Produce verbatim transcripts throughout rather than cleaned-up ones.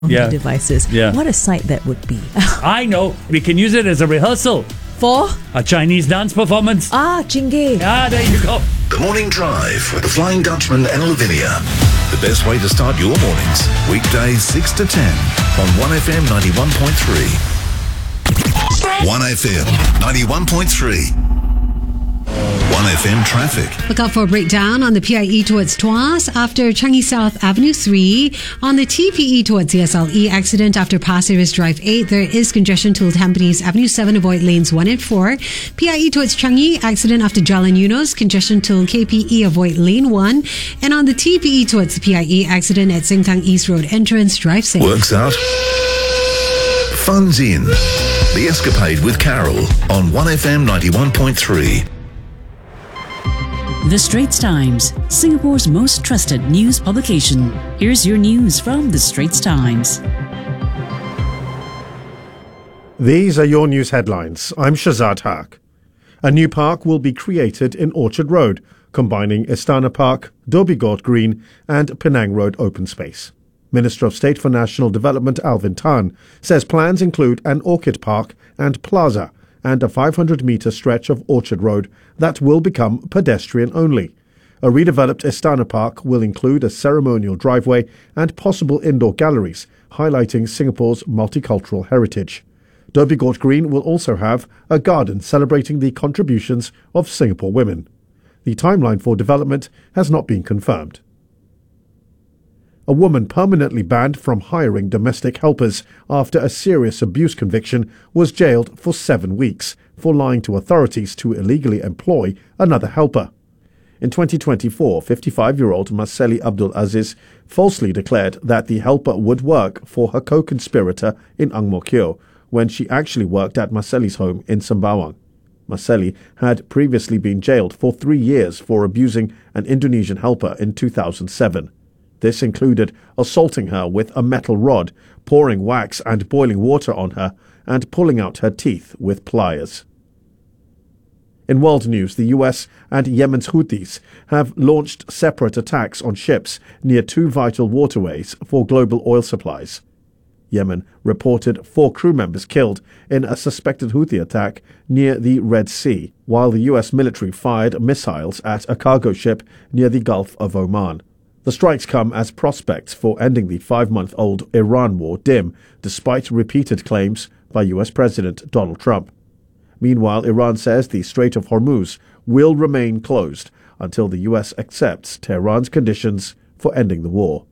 yeah. devices. Yeah. What a sight that would be. I know. We can use it as a rehearsal. For? A Chinese dance performance. Ah, Jingge. Ah, there you go. The Morning Drive with the Flying Dutchman and Lavinia. The best way to start your mornings. Weekdays six to ten on one F M ninety-one point three. one F M ninety-one point three. one F M traffic. Look out for a breakdown on the P I E towards Tuas after Changi South Avenue three. On the T P E towards C S L E accident after Pasir Ris Drive eight. There is congestion till Tampines Avenue seven. Avoid lanes one and four. P I E towards Changi accident after Jalan Eunos. Congestion till K P E. Avoid lane one. And on the T P E towards the P I E accident at Sengkang East Road entrance. Drive safe. Works out. Funds in. The Escapade with Carol on one F M ninety-one point three. The Straits Times, Singapore's most trusted news publication. Here's your news from The Straits Times. These are your news headlines. I'm Shazad Haq. A new park will be created in Orchard Road, combining Istana Park, Dhoby Ghaut Green and Penang Road open space. Minister of State for National Development Alvin Tan says plans include an orchid park and plaza and a five hundred metre stretch of Orchard Road that will become pedestrian only. A redeveloped Istana Park will include a ceremonial driveway and possible indoor galleries, highlighting Singapore's multicultural heritage. Dhoby Ghaut Green will also have a garden celebrating the contributions of Singapore women. The timeline for development has not been confirmed. A woman permanently banned from hiring domestic helpers after a serious abuse conviction was jailed for seven weeks for lying to authorities to illegally employ another helper. In twenty twenty-four, fifty-five-year-old Maseli Abdul Aziz falsely declared that the helper would work for her co-conspirator in Ang Mo Kio when she actually worked at Maseli's home in Sembawang. Maseli had previously been jailed for three years for abusing an Indonesian helper in two thousand seven. This included assaulting her with a metal rod, pouring wax and boiling water on her, and pulling out her teeth with pliers. In world news, the U S and Yemen's Houthis have launched separate attacks on ships near two vital waterways for global oil supplies. Yemen reported four crew members killed in a suspected Houthi attack near the Red Sea, while the U S military fired missiles at a cargo ship near the Gulf of Oman. The strikes come as prospects for ending the five-month-old Iran war dim, despite repeated claims by U S President Donald Trump. Meanwhile, Iran says the Strait of Hormuz will remain closed until the U S accepts Tehran's conditions for ending the war.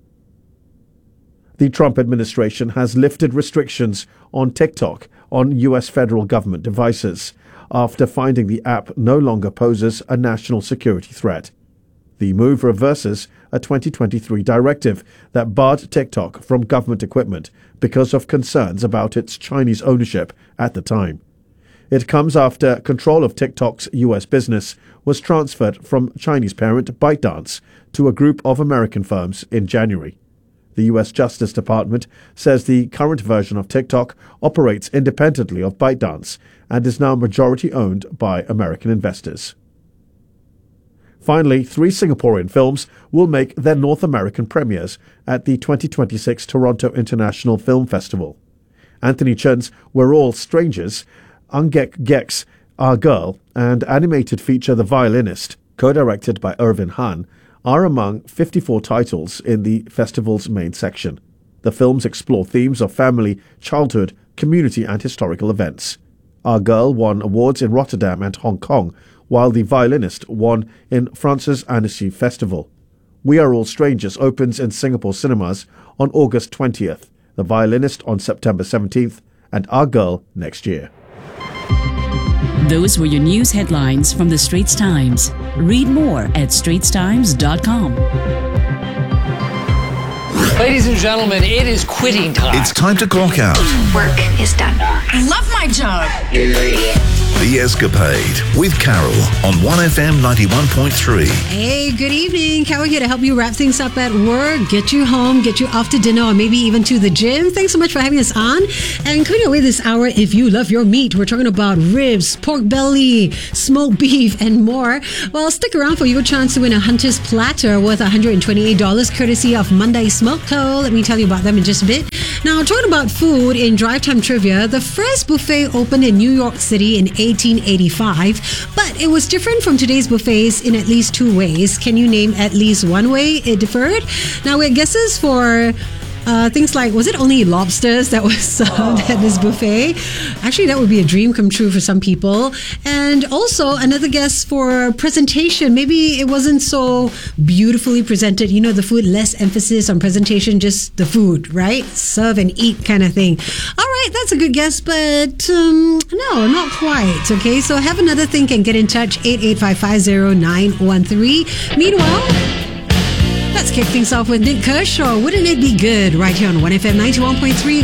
The Trump administration has lifted restrictions on TikTok on U S federal government devices after finding the app no longer poses a national security threat. The move reverses a twenty twenty-three directive that barred TikTok from government equipment because of concerns about its Chinese ownership at the time. It comes after control of TikTok's U S business was transferred from Chinese parent ByteDance to a group of American firms in January. The U S Justice Department says the current version of TikTok operates independently of ByteDance and is now majority owned by American investors. Finally, three Singaporean films will make their North American premieres at the twenty twenty-six Toronto International Film Festival. Anthony Chen's We're All Strangers, Angek Gek's Our Girl, and animated feature The Violinist, co-directed by Irvin Han, are among fifty-four titles in the festival's main section. The films explore themes of family, childhood, community and historical events. Our Girl won awards in Rotterdam and Hong Kong, while The Violinist won in France's Annecy Festival. We Are All Strangers opens in Singapore cinemas on August twentieth, The Violinist on September seventeenth, and Our Girl next year. Those were your news headlines from The Straits Times. Read more at straits times dot com. Ladies and gentlemen, it is quitting time. It's time to clock out. Work is done. I love my job. The Escapade with Carol on one F M ninety-one point three. Hey, good evening. Carol here to help you wrap things up at work, get you home, get you off to dinner, or maybe even to the gym. Thanks so much for having us on. And coming away this hour, if you love your meat, we're talking about ribs, pork belly, smoked beef, and more. Well, stick around for your chance to win a Hunter's Platter worth one hundred twenty-eight dollars courtesy of Monday Smoke. Co. Let me tell you about them in just a bit. Now, talking about food in Drive Time Trivia, the first buffet opened in New York City in eighteen eighty-five, but it was different from today's buffets in at least two ways. Can you name at least one way it differed? Now, we had guesses for Uh, things like, was it only lobsters that was served at this buffet? Actually, that would be a dream come true for some people. And also, another guess for presentation. Maybe it wasn't so beautifully presented. You know, the food, less emphasis on presentation, just the food, right? Serve and eat kind of thing. All right, that's a good guess, but um, no, not quite. Okay, so have another think and get in touch, eight eight five five zero nine one three. Meanwhile, let's kick things off with Nick Kershaw. Wouldn't it be good? Right here on one F M ninety-one point three.